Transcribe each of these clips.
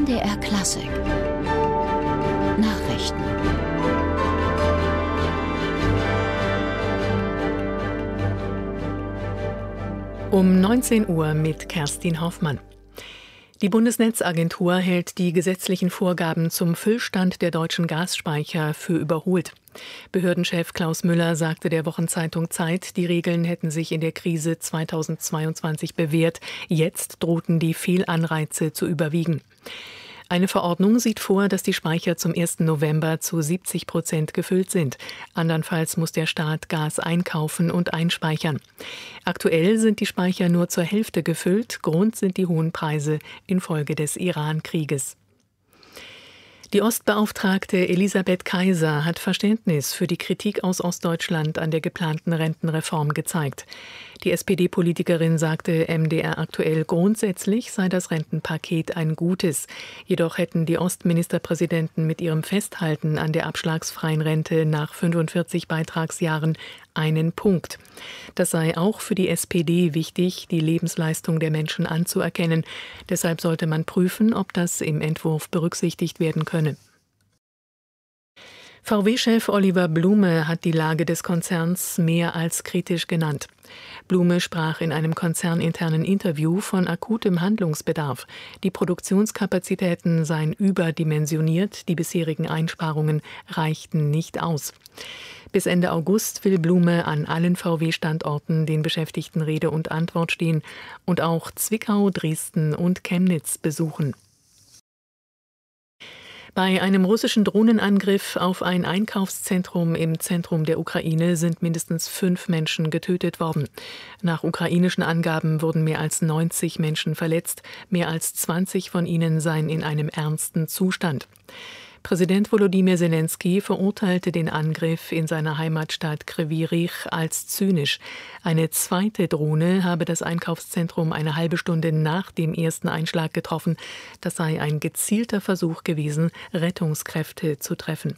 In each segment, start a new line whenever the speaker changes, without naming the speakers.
MDR Klassik Nachrichten.
Um 19 Uhr mit Kerstin Hoffmann. Die Bundesnetzagentur hält die gesetzlichen Vorgaben zum Füllstand der deutschen Gasspeicher für überholt. Behördenchef Klaus Müller sagte der Wochenzeitung Zeit, die Regeln hätten sich in der Krise 2022 bewährt. Jetzt drohten die Fehlanreize zu überwiegen. Eine Verordnung sieht vor, dass die Speicher zum 1. November zu 70% gefüllt sind. Andernfalls muss der Staat Gas einkaufen und einspeichern. Aktuell sind die Speicher nur zur Hälfte gefüllt. Grund sind die hohen Preise infolge des Iran-Krieges. Die Ostbeauftragte Elisabeth Kaiser hat Verständnis für die Kritik aus Ostdeutschland an der geplanten Rentenreform gezeigt. Die SPD-Politikerin sagte MDR aktuell, grundsätzlich sei das Rentenpaket ein gutes. Jedoch hätten die Ostministerpräsidenten mit ihrem Festhalten an der abschlagsfreien Rente nach 45 Beitragsjahren einen Punkt. Das sei auch für die SPD wichtig, die Lebensleistung der Menschen anzuerkennen. Deshalb sollte man prüfen, ob das im Entwurf berücksichtigt werden könne. VW-Chef Oliver Blume hat die Lage des Konzerns mehr als kritisch genannt. Blume sprach in einem konzerninternen Interview von akutem Handlungsbedarf. Die Produktionskapazitäten seien überdimensioniert, die bisherigen Einsparungen reichten nicht aus. Bis Ende August will Blume an allen VW-Standorten den Beschäftigten Rede und Antwort stehen und auch Zwickau, Dresden und Chemnitz besuchen. Bei einem russischen Drohnenangriff auf ein Einkaufszentrum im Zentrum der Ukraine sind mindestens 5 Menschen getötet worden. Nach ukrainischen Angaben wurden mehr als 90 Menschen verletzt. Mehr als 20 von ihnen seien in einem ernsten Zustand. Präsident Volodymyr Zelensky verurteilte den Angriff in seiner Heimatstadt Kryvyi Rih als zynisch. Eine zweite Drohne habe das Einkaufszentrum eine halbe Stunde nach dem ersten Einschlag getroffen. Das sei ein gezielter Versuch gewesen, Rettungskräfte zu treffen.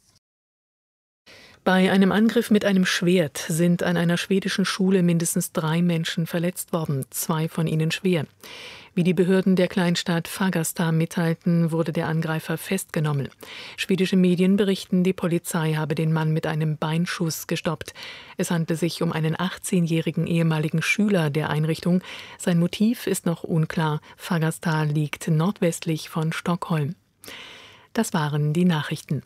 Bei einem Angriff mit einem Schwert sind an einer schwedischen Schule mindestens 3 Menschen verletzt worden, 2 von ihnen schwer. Wie die Behörden der Kleinstadt Fagersta mitteilten, wurde der Angreifer festgenommen. Schwedische Medien berichten, die Polizei habe den Mann mit einem Beinschuss gestoppt. Es handle sich um einen 18-jährigen ehemaligen Schüler der Einrichtung. Sein Motiv ist noch unklar. Fagersta liegt nordwestlich von Stockholm. Das waren die Nachrichten.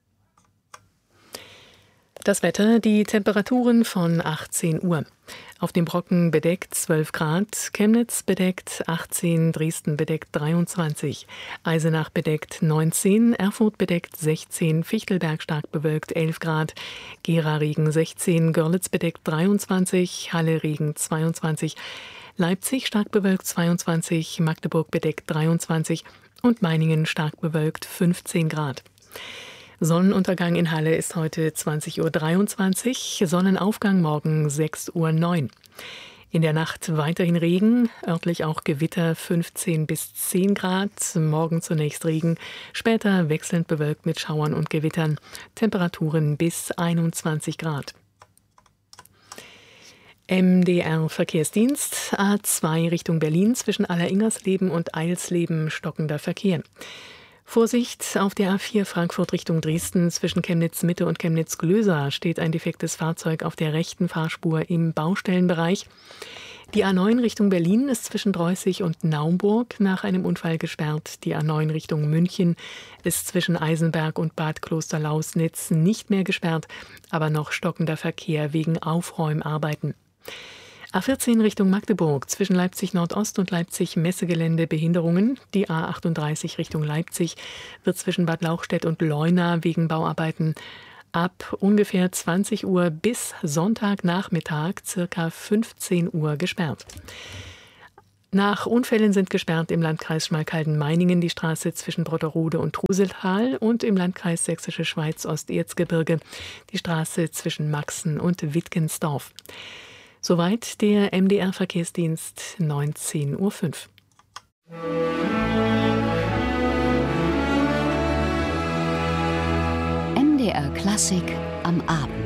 Das Wetter, die Temperaturen von 18 Uhr. Auf dem Brocken bedeckt 12 Grad, Chemnitz bedeckt 18, Dresden bedeckt 23, Eisenach bedeckt 19, Erfurt bedeckt 16, Fichtelberg stark bewölkt 11 Grad, Gera Regen 16, Görlitz bedeckt 23, Halle Regen 22, Leipzig stark bewölkt 22, Magdeburg bedeckt 23 und Meiningen stark bewölkt 15 Grad. Sonnenuntergang in Halle ist heute 20:23 Uhr, Sonnenaufgang morgen 6:09 Uhr. In der Nacht weiterhin Regen, örtlich auch Gewitter 15 bis 10 Grad, morgen zunächst Regen, später wechselnd bewölkt mit Schauern und Gewittern, Temperaturen bis 21 Grad. MDR Verkehrsdienst, A2 Richtung Berlin zwischen Alleringersleben und Eilsleben stockender Verkehr. Vorsicht, auf der A4 Frankfurt Richtung Dresden zwischen Chemnitz-Mitte und Chemnitz-Glösa steht ein defektes Fahrzeug auf der rechten Fahrspur im Baustellenbereich. Die A9 Richtung Berlin ist zwischen Dreußig und Naumburg nach einem Unfall gesperrt. Die A9 Richtung München ist zwischen Eisenberg und Bad Klosterlausnitz nicht mehr gesperrt, aber noch stockender Verkehr wegen Aufräumarbeiten. A14 Richtung Magdeburg, zwischen Leipzig Nordost und Leipzig Messegelände Behinderungen. Die A38 Richtung Leipzig wird zwischen Bad Lauchstädt und Leuna wegen Bauarbeiten ab ungefähr 20 Uhr bis Sonntagnachmittag circa 15 Uhr gesperrt. Nach Unfällen sind gesperrt im Landkreis Schmalkalden-Meiningen die Straße zwischen Brotterode und Truseltal und im Landkreis Sächsische Schweiz Osterzgebirge die Straße zwischen Maxen und Wittgensdorf. Soweit der MDR Verkehrsdienst 19:05 Uhr.
MDR Klassik am Abend.